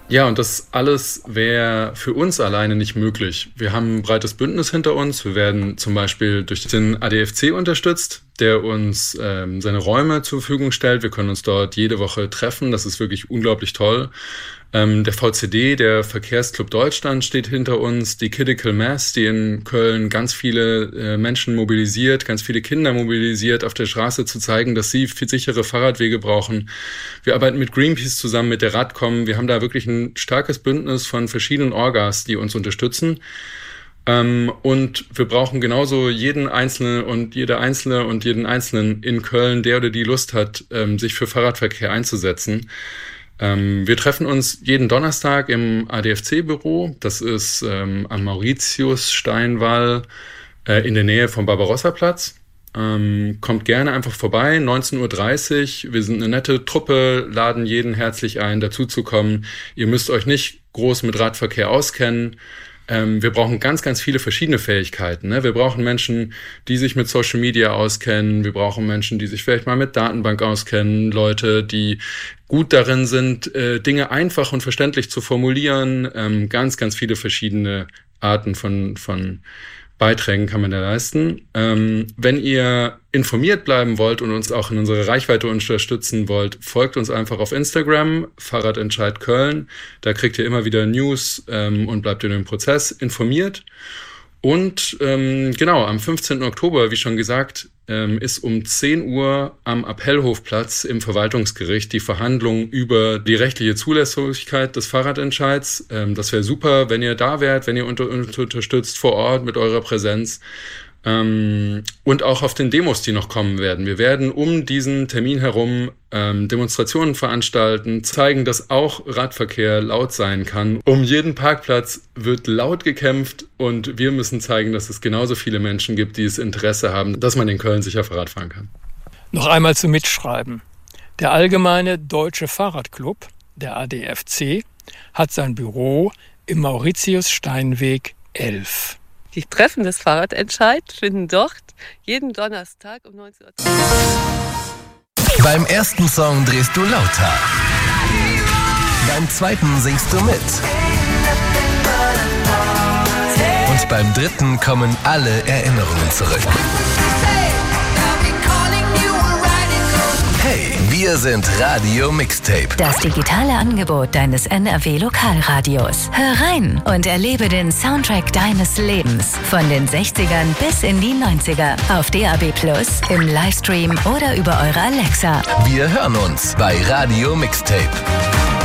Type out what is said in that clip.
Ja, und das alles wäre für uns alleine nicht möglich. Wir haben ein breites Bündnis hinter uns. Wir werden zum Beispiel durch den ADFC unterstützt, der uns seine Räume zur Verfügung stellt. Wir können uns dort jede Woche treffen. Das ist wirklich unglaublich toll. Der VCD, der Verkehrsclub Deutschland, steht hinter uns. Die Critical Mass, die in Köln ganz viele Menschen mobilisiert, ganz viele Kinder mobilisiert, auf der Straße zu zeigen, dass sie viel sichere Fahrradwege brauchen. Wir arbeiten mit Greenpeace zusammen, mit der Radcom. Wir haben da wirklich ein starkes Bündnis von verschiedenen Orgas, die uns unterstützen. Und wir brauchen genauso jeden Einzelnen und jeden Einzelnen in Köln, der oder die Lust hat, sich für Fahrradverkehr einzusetzen. Wir treffen uns jeden Donnerstag im ADFC-Büro. Das ist am Mauritius-Steinwall in der Nähe vom Barbarossa-Platz. Kommt gerne einfach vorbei, 19:30 Uhr. Wir sind eine nette Truppe, laden jeden herzlich ein, dazuzukommen. Ihr müsst euch nicht groß mit Radverkehr auskennen. Wir brauchen ganz, ganz viele verschiedene Fähigkeiten. Ne? Wir brauchen Menschen, die sich mit Social Media auskennen. Wir brauchen Menschen, die sich vielleicht mal mit Datenbank auskennen. Leute, die gut darin sind, Dinge einfach und verständlich zu formulieren. Ganz, ganz viele verschiedene Arten von Beiträgen kann man da leisten. Wenn ihr informiert bleiben wollt und uns auch in unserer Reichweite unterstützen wollt, folgt uns einfach auf Instagram, Fahrradentscheid Köln. Da kriegt ihr immer wieder News und bleibt in dem Prozess informiert. Und genau, am 15. Oktober, wie schon gesagt, ist um 10 Uhr am Appellhofplatz im Verwaltungsgericht die Verhandlung über die rechtliche Zulässigkeit des Fahrradentscheids. Das wäre super, wenn ihr da wärt, wenn ihr unterstützt vor Ort mit eurer Präsenz. Und auch auf den Demos, die noch kommen werden. Wir werden um diesen Termin herum Demonstrationen veranstalten, zeigen, dass auch Radverkehr laut sein kann. Um jeden Parkplatz wird laut gekämpft und wir müssen zeigen, dass es genauso viele Menschen gibt, die das Interesse haben, dass man in Köln sicher Fahrrad fahren kann. Noch einmal zum Mitschreiben. Der Allgemeine Deutsche Fahrradclub, der ADFC, hat sein Büro im Mauritius-Steinweg 11. Die Treffen des Fahrradentscheid finden dort jeden Donnerstag um 19 Uhr. Beim ersten Song drehst du lauter. Beim zweiten singst du mit. Und beim dritten kommen alle Erinnerungen zurück. Hey, wir sind Radio Mixtape. Das digitale Angebot deines NRW-Lokalradios. Hör rein und erlebe den Soundtrack deines Lebens. Von den 60ern bis in die 90er. Auf DAB+, im Livestream oder über eure Alexa. Wir hören uns bei Radio Mixtape.